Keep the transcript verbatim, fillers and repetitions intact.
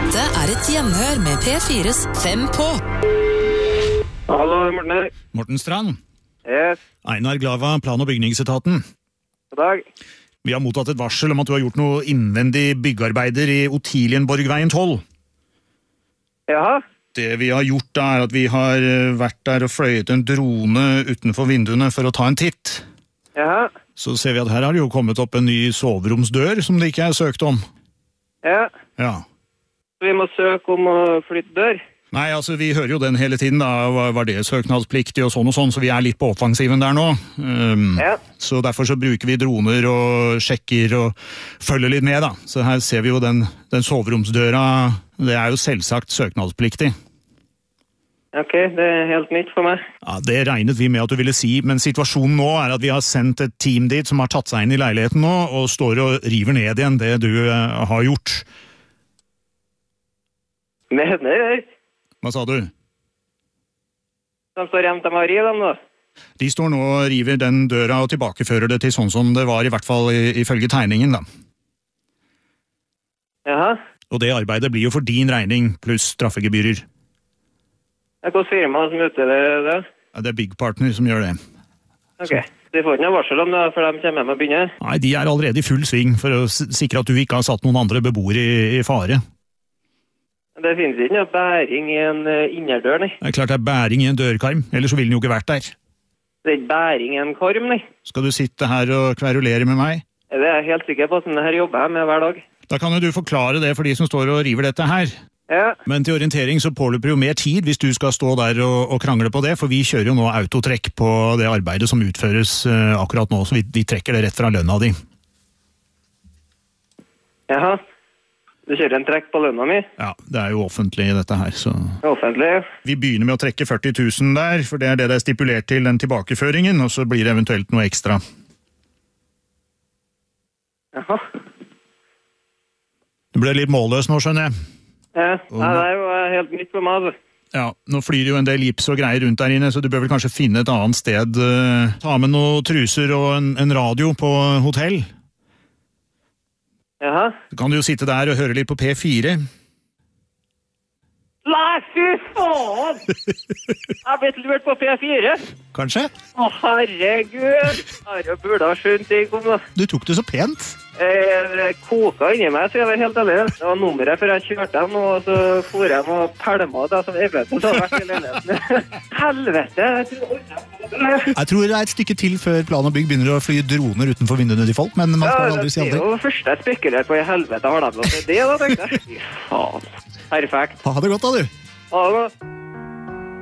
Dette er et gjenhør med P fires Fem på. Hallo, Morten her. Morten Strand. Yes. Einar Glava, Plan- og bygningsetaten. God dag. Vi har mottatt et varsel om at du har gjort noe innvendig byggearbeider i Otilienborgveien tolv. Jaha. Det vi har gjort da er at vi har vært der og fløyet en drone utenfor vinduene for å ta en titt. Jaha. Så ser vi at her har det jo kommet opp en ny soveromsdør som det ikke er søkt om. Ja. Ja. Vi må søke om å flytte dør. Nei, altså vi hører jo den hele tiden da, var var det søknadspliktig og sånn og sånn, så vi er litt på offensiven der nå. Um, Ja. Så derfor så bruker vi droner og sjekker og følger litt med da. Så her ser vi jo den, den soveromsdøra, det er jo selvsagt søknadspliktig. Ok, det er helt nytt for meg. Ja, det regnet vi med at du ville si, men situasjonen nå er at vi har sendt et team dit som har tatt seg inn i leiligheten nå, og står og river ned igjen det du uh, har gjort. Mener jeg. Hva sa du? De står hjemme til Marie, de da. De står nå og river den døra og tilbakefører det til sånn som det var, i hvert fall i- ifølge tegningen da. Jaha. Og det arbeidet blir jo for din regning, pluss straffegebyrer. Det er hos firma som utdeler det. Ja, det er Byggpartner som gjør det. Ok. De får ikke noe varsel om det, for de kommer med å begynne. Nei, de er allerede i full sving for å s- sikre at du ikke har satt noen andre beboere i, i fare. Det finnes ikke noe bæring i en uh, innerdør, nei. Det er klart det er bæring i en dørkarm, ellers så ville den jo ikke vært der. Det er ikke bæring i en karm, nei. Skal du sitte her og kverulere med meg? Det er jeg helt sikker på, sånn her jobber jeg med hver dag. Da kan jo du forklare det for de som står og river dette her. Ja. Men til orientering så påløper jo mer tid hvis du skal stå der og, og krangle på det, for vi kjører jo nå autotrekk på det arbeidet som utføres uh, akkurat nå, så vi, vi trekker det rett fra lønna di. Jaha. Du kjører en trekk på lønna mi. Ja, det er jo offentlig dette her, så... Offentlig. Vi begynner med å trekke førti tusen der, for det er det det er stipulert til den tilbakeføringen, og så blir det eventuelt noe ekstra. Jaha. Det ble litt målløs nå, skjønner jeg. Ja, Nei, det er jo uh, helt nytt for meg, altså. Ja, nå flyr det jo en del gips og greier rundt der inne, så du bør vel kanskje finne et annet sted. Uh, ta med noen truser og en, en radio på hotell. Jaha. Så kan du jo sitte der og høre litt på P fire. Nei, fy faen! Jeg har blitt lurt på P fire. Kanskje? Å, herregud! Jeg burde ha skjønt ting om det. Du tok det så pent. Jeg koka inni meg, så jeg var helt alene. Det var nummeret før jeg kjørte dem, og så for jeg og pælma det som eventuelt hadde vært i leiligheten. Helvete! Jeg tror... Jeg tror det er et stykke til før Plan og Bygg begynner å fly droner utenfor vinduene til folk, men man skal Ja, aldri si det er aldri. jo det første jeg spekulerer på i helvete har de lov til det, da, tenkte jeg. Fy faen. Perfekt. Ha det godt da, du. Ha det godt.